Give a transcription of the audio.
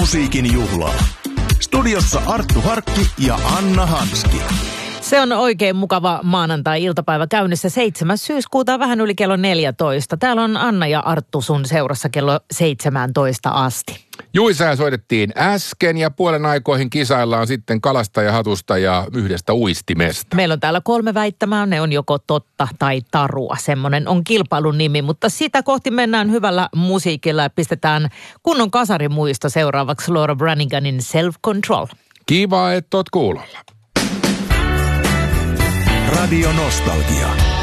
Musiikin juhlaa. Studiossa Arttu Harkki ja Anna Hanski. Se on oikein mukava maanantai-iltapäivä käynnissä 7. syyskuuta vähän yli kello 14. Täällä on Anna ja Arttu sun seurassa kello 17 asti. Juisaa soitettiin äsken ja puolen aikoihin kisaillaan sitten kalastajahatusta ja yhdestä uistimesta. Meillä on täällä 3 väittämää, ne on joko totta tai tarua. Semmoinen on kilpailun nimi, mutta sitä kohti mennään hyvällä musiikilla ja pistetään kunnon kasarimuisto seuraavaksi Laura Braniganin Self Control. Kiva, että oot kuulolla. Radio Nostalgia.